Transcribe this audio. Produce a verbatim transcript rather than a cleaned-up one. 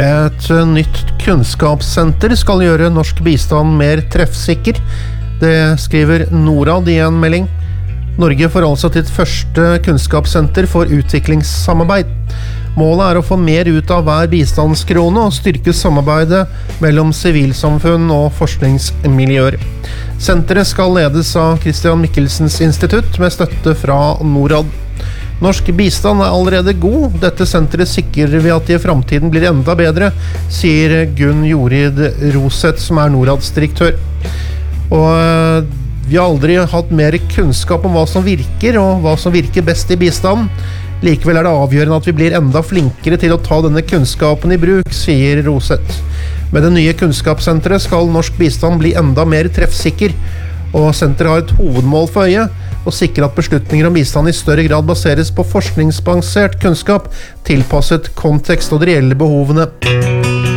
Et nytt kunnskapssenter skal gjøre norsk bistand mer treffsikker. Det skriver Norad i en melding. Norge får altså sitt første kunnskapssenter for utviklingssamarbeid. Målet er å få mer ut av hver bistandskrone og styrke samarbeidet mellom sivilsamfunn og forskningsmiljøer. Senteret skal ledes av Christian Michelsens institutt med støtte fra Norad. Norsk bistand er allerede god. Dette senteret sikrer vi at det i fremtiden blir enda bedre, sier Gunn Jorid Roseth, som er Norads direktør. Og vi har aldri hatt mer kunnskap om hva som virker, og hva som virker best i bistanden. Likevel er det avgjørende at vi blir enda flinkere til å ta denne kunnskapen i bruk, sier Roseth. Med det nye kunnskapssenteret skal norsk bistand bli enda mer treffsikker, og senteret har et hovedmål for øye, å sikre at beslutninger om bistand i større grad baseres på forskningsbasert kunnskap, tilpasset kontekst og de reelle behovene.